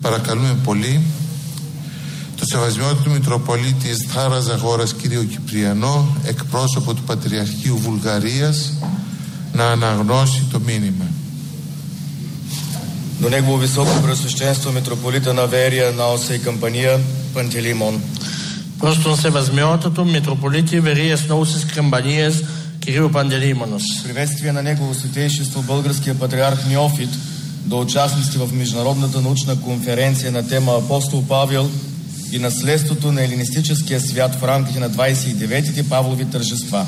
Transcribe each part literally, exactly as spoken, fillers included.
παρακαλούμε πολύ το σεβασμιότατο Μητροπολίτη Θάρας Ζαγόρας κύριο Κυπριανό, εκπρόσωπο του Πατριαρχείου Βουλγαρίας, να αναγνώσει το μήνυμα. До Негово Високо Преосвещенство митрополита на Верия, Наоса и Кампания Пантелеймон. Просто Севазмиотато митрополити Верия, Наосис и Кампания Кирил Пантелеймонос. Приветствие на Негово Святейшество българския патриарх Неофит до участници в Международната научна конференция на тема Апостол Павел и наследството на елинистическия свят в рамките на двадесет и деветите Павлови тържества.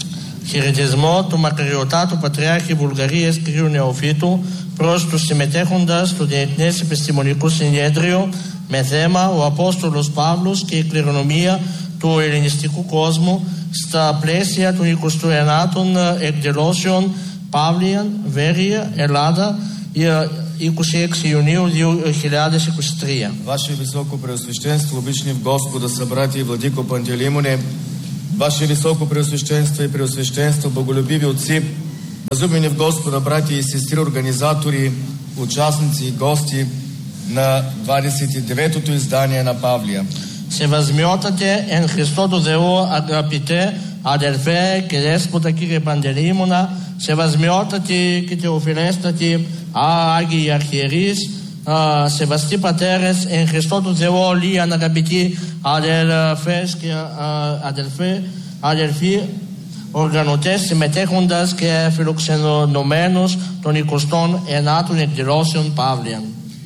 Χαιρετισμό του μακαριωτάτου Πατριάρχη Βουλγαρίας κ. Νεοφύτου προς τους συμμετέχοντας στο Διεθνές Επιστημονικό Συνέδριο με θέμα ο Απόστολος Παύλος και η κληρονομία του ελληνιστικού κόσμου στα πλαίσια των εικοστών ενάτων εκδηλώσεων Παύλιαν, Βέρεια, Ελλάδα, είκοσι έξι Ιουνίου δύο χιλιάδες είκοσι τρία. Ваше Високо Преосвещенство, обични в Господа събрати и Владико Пантелеймоне, Ваше Високо Преосвещенство и Преосвещенство, боголюбиви отци, възлюбени в Господа братя и сестри, организатори, участници и гости на двадесет и деветото издание на Павлия. Σεβασμιότατε εν Χριστώ του Θεού αγαπητέ αδελφέ και δέσποτα κύριε Παντελεήμονα, σεβασμιότατοι και θεοφιλέστατοι Άγιοι Αρχιερείς, σεβαστοί πατέρες εν Χριστώ του Θεού όλοι αγαπητοί αδελφές και αδελφέ, αδελφοί οργανωτές συμμετέχοντας και φιλοξενωμένους των εικοστών ενάτων εκδηλώσεων Παύλιαν.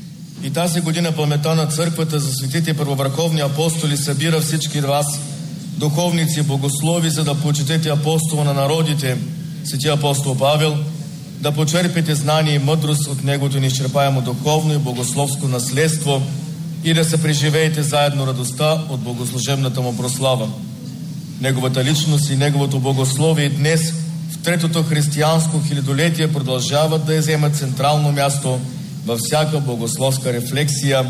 И тази година паметта на църквата за светите първовърховни апостоли събира всички вас, духовници и богослови, за да почетете апостола на народите, свети апостол Павел, да почерпите знание и мъдрост от неговото неизчерпаемо духовно и богословско наследство и да се преживеете заедно радостта от богослужебната му прослава. Неговата личност и неговото богословие днес, в третото християнско хилядолетие, продължават да заемат централно място във всяка богословска рефлексия,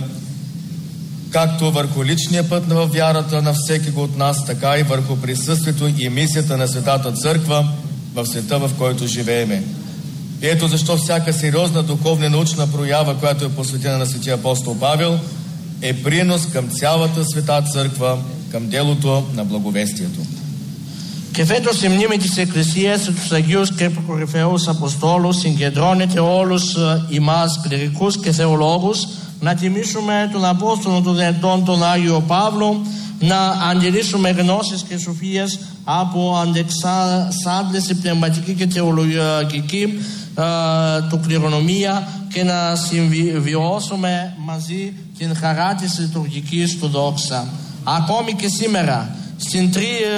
както върху личния път на вярата на всеки от нас, така и върху присъствието и мисията на Светата Църква в света, в който живееме. Ето защо всяка сериозна духовна научна проява, която е посветена на светия апостол Павел, е принос към цялата Света Църква, към делото на благовестието. Και φέτος η μνήμη της Εκκλησίας τους Αγίους και Προκορυφαίους Αποστόλους συγκεντρώνεται όλους εμάς κληρικούς και θεολόγους να τιμήσουμε τον Απόστολο των Δεντών τον Άγιο Παύλο, να αντιλήσουμε γνώσεις και σοφίες από αντεξάντληση πνευματική και θεολογική του κληρονομία και να συμβιώσουμε μαζί την χαρά της λειτουργικής του δόξα. Ακόμη και σήμερα στην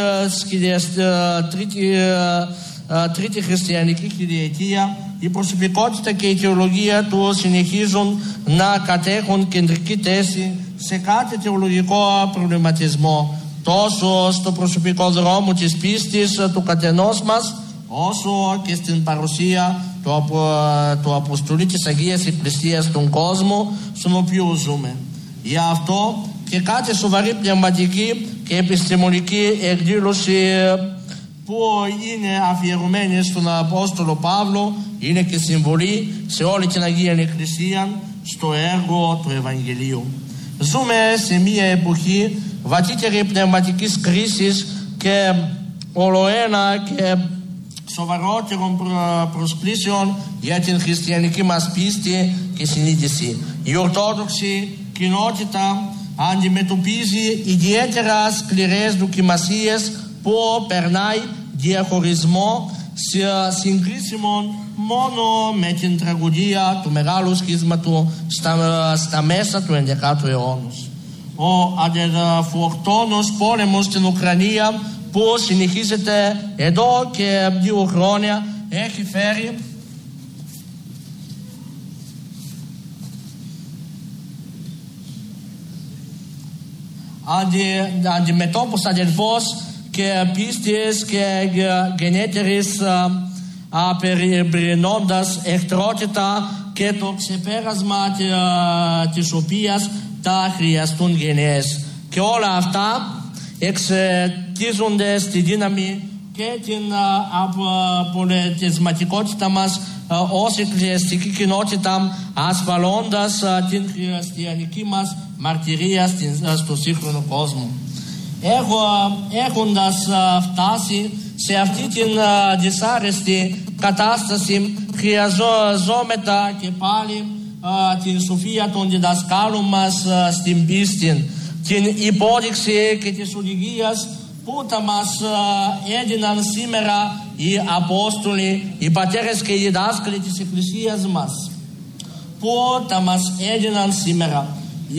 τρίτη, τρίτη χριστιανική χιλιετία η προσωπικότητα και η θεολογία του συνεχίζουν να κατέχουν κεντρική θέση σε κάθε θεολογικό προβληματισμό, τόσο στο προσωπικό δρόμο της πίστης του καθενός μας, όσο και στην παρουσία του, απο, του Αποστολή της Αγίας Εκκλησίας στον κόσμο στον οποίο ζούμε. Γι' αυτό και κάθε σοβαρή πνευματική και επιστημονική εκδήλωση που είναι αφιερωμένη στον Απόστολο Παύλο είναι και συμβολή σε όλη την Αγία Εκκλησία στο έργο του Ευαγγελίου. Ζούμε σε μια εποχή βαθύτερη πνευματικής κρίσης και ολοένα και σοβαρότερων προσκλήσεων για την χριστιανική μας πίστη και συνείδηση. Η Ορθόδοξη κοινότητα αντιμετωπίζει ιδιαίτερα σκληρές δοκιμασίες που περνάει διαχωρισμό συγκρίσιμο μόνο με την τραγωδία του Μεγάλου Σχίσματος στα, στα μέσα του ενδεκάτου αιώνα. Ο αδελφοκτόνος πόλεμος στην Ουκρανία που συνεχίζεται εδώ και δύο χρόνια έχει φέρει αντι, αντιμετώπους αδελφός και πίστης και γενέτερης απεριμνώντας εχθρότητα και το ξεπέρασμα της οποίας θα χρειαστούν γενναίες. Και όλα αυτά εξαιτίζονται στη δύναμη και την αποτελεσματικότητα μας ως εκκλησιαστική κοινότητα, ασφαλώντας την χριστιανική μας μαρτυρία στο σύγχρονο κόσμο. Έχω, έχοντας φτάσει σε αυτή την δυσάρεστη κατάσταση, χρειαζόμετα και πάλι την σοφία των διδασκάλων μας στην πίστη, την υπόδειξη και της οδηγίας που τα μας έδιναν σήμερα οι Απόστολοι, οι πατέρες και οι διδάσκαλοι της Εκκλησίας μας, που τα μας έδιναν σήμερα.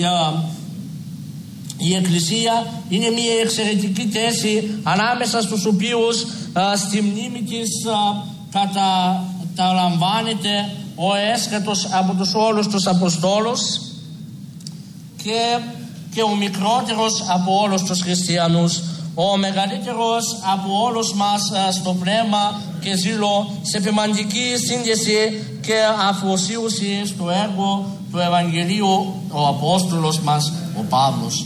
Η Εκκλησία είναι μια εξαιρετική θέση ανάμεσα στους οποίους στη μνήμη της καταλαμβάνεται ο έσχατος από τους όλους τους Αποστόλους και, και ο μικρότερος από όλους τους χριστιανούς, ο μεγαλύτερος από όλους μας στο πνεύμα και ζήλο, σε ποιμαντική σύνδεση και αφοσίωση στο έργο του Ευαγγελίου, ο Απόστολος μας, ο Павлос.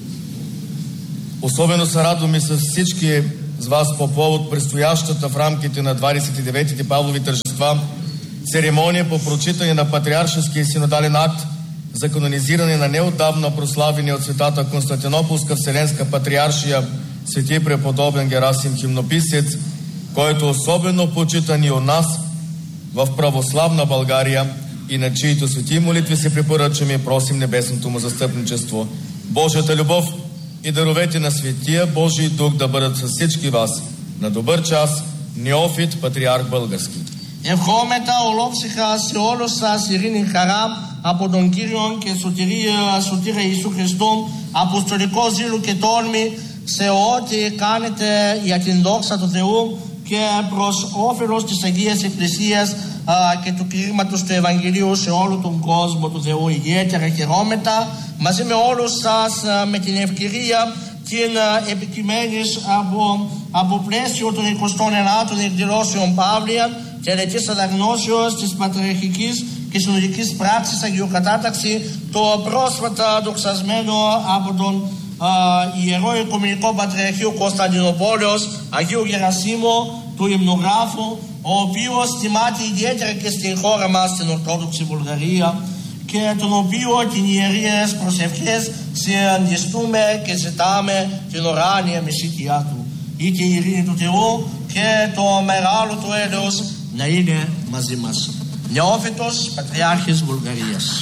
Особено се радваме с всички с вас по повод предстоящата в рамките на двадесет и деветите Павлови тържества церемония по прочитане на патриаршеския синодален акт за канонизиране на неотдавна прославения от Светата Константинополска Вселенска патриаршия свети преподобен Герасим Химнописец, който е особено почитан и у нас в православна България и на чието свети молитви се препоръчаме и просим небесното му застъпничество. Божията любов и даровете на Светия Божий Дух да бъдат с всички вас. На добър час, Неофит, патриарх български. Ευχόμετα ολόψυχα σε όλους σας ειρήνη, χαρά από τον Κύριο και σωτηρία, σωτήρα Ιησού Χριστού, αποστολικό ζήλο και τόλμη σε ό,τι κάνετε για την δόξα του Θεού και προς όφελος της Αγίας Εκκλησίας α, και του κηρύγματος του Ευαγγελίου σε όλο τον κόσμο του Θεού. Ιδιαίτερα χαιρόμετα μαζί με όλους σας α, με την ευκαιρία την α, επικειμένης από, από πλαίσιο των εικοστών ενάτων εκδηλώσεων Παύλια και τελετής αναγνώσεως της Πατριαρχικής και Συνοδικής Πράξης Αγιοκατάταξη, το πρόσφατα δοξασμένο από τον α, Ιερό Οικουμενικό Πατριαρχείο Κωνσταντινούπολεως Αγίου Γερασίμου του Υμνογράφου, ο οποίος τιμάται ιδιαίτερα και στην χώρα μας, στην Ορθόδοξη Βουλγαρία, και τον οποίο την ιερίες προσευχές συναντιστούμε και ζητάμε την ουράνια μεσίτια του. Είτε η ειρήνη του Θεού και το μεγάλο του έλεος να είναι μαζί μας. Νεόφυτος Πατριάρχης Βουλγαρίας.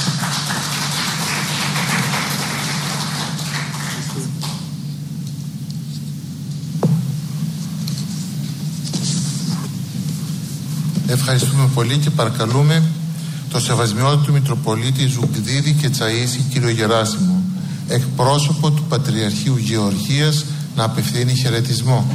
Ευχαριστούμε πολύ και παρακαλούμε το σεβασμιότατο Μητροπολίτη Ζουγκδίδη και Τσαΐση κύριο Γεράσιμο, εκπρόσωπο του Πατριαρχείου Γεωργίας, να απευθύνει χαιρετισμό.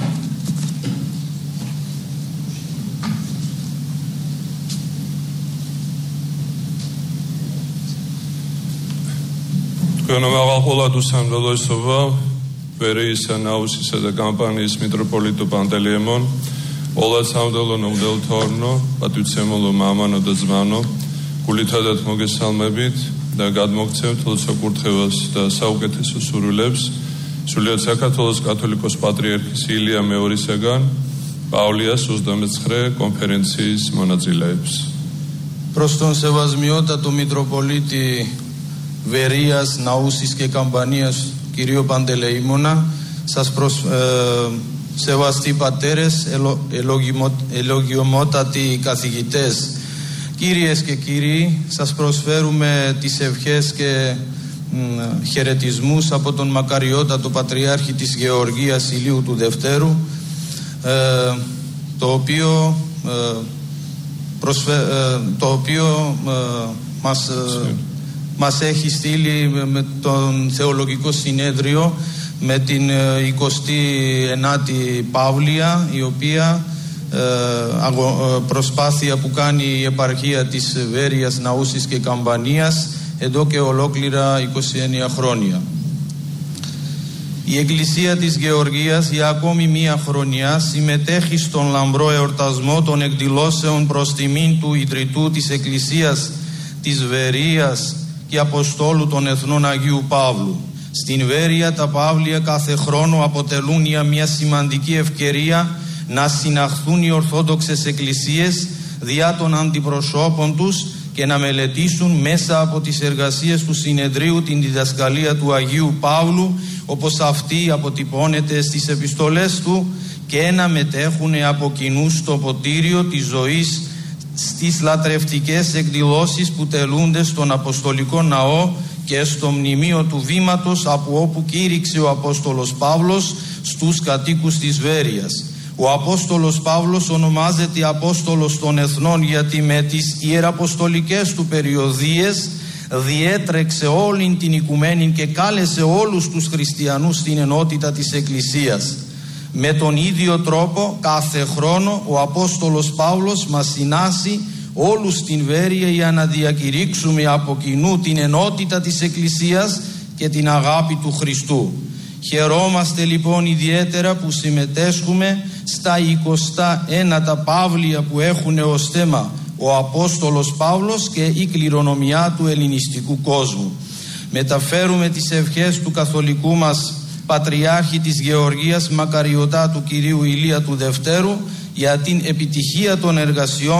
Գնահատակոլատու Սամվելոսովա, Վերեիսա Նաուսիսա და კამპანიის მიტროპოლიტო Պանտելեიმոն, Օլա Սամվելոն ումդել թորնո, Պատուցեմոլո մամանո და զმանո, Գուլիթադատ մոգեսալմებით და გადმოგცემ თლოცაკურთხევას და საუკეთესო სურვილებს სრულიად საქართველოს კათოლიკოს პატრიარქის ილია მეორისაგან Παύλιας ოცდამეცხრე კონფერენციის მონაწილეებს. Προς τον σεβασμιότατο Μητροπολίτη Βερίας, Ναούσης και Καμπανίας κύριο Παντελεήμονα, σας προσ... ε, σεβαστοί πατέρες, ελο, ελογιμο, ελογιομότατοι καθηγητές, κύριες και κύριοι, σας προσφέρουμε τις ευχές και μ, χαιρετισμούς από τον μακαριότατο Πατριάρχη της Γεωργίας Ηλίου του Δευτέρου, ε, το οποίο, ε, προσφε, ε, το οποίο ε, μας... Ε, μας έχει στείλει με τον Θεολογικό Συνέδριο με την εικοστή ενάτη Παύλια, η οποία ε, αγω, προσπάθεια που κάνει η επαρχία της Βέρειας, Ναούσης και Καμπανίας εδώ και ολόκληρα είκοσι εννέα χρόνια. Η Εκκλησία της Γεωργίας για ακόμη μία χρονιά συμμετέχει στον λαμπρό εορτασμό των εκδηλώσεων προς τιμήν του ιδρυτού της Εκκλησίας της Βερείας και Αποστόλου των Εθνών Αγίου Παύλου. Στην Βέρεια τα Παύλια κάθε χρόνο αποτελούν για μια σημαντική ευκαιρία να συναχθούν οι Ορθόδοξες Εκκλησίες διά των αντιπροσώπων τους και να μελετήσουν μέσα από τις εργασίες του Συνεδρίου την διδασκαλία του Αγίου Παύλου όπως αυτή αποτυπώνεται στις επιστολές του και να μετέχουν από κοινού στο ποτήριο της ζωής στις λατρευτικές εκδηλώσεις που τελούνται στον Αποστολικό Ναό και στο μνημείο του βήματος από όπου κήρυξε ο Απόστολος Παύλος στους κατοίκους της Βέρειας. Ο Απόστολος Παύλος ονομάζεται Απόστολος των Εθνών γιατί με τις ιεραποστολικές του περιοδίες διέτρεξε όλη την οικουμένη και κάλεσε όλους τους χριστιανούς στην ενότητα της Εκκλησίας. Με τον ίδιο τρόπο κάθε χρόνο ο Απόστολος Παύλος μας συνάσει όλους στην Βέρεια για να διακηρύξουμε από κοινού την ενότητα της Εκκλησίας και την αγάπη του Χριστού. Χαιρόμαστε λοιπόν ιδιαίτερα που συμμετέσχουμε στα εικοστά ένατα Παύλια που έχουν ως θέμα ο Απόστολος Παύλος και η κληρονομιά του ελληνιστικού κόσμου. Μεταφέρουμε τις ευχές του καθολικού μας Πατριάρχη της Γεωργίας Μακαριωτά του Κυρίου Ηλία του Δευτέρου για την επιτυχία των εργασιών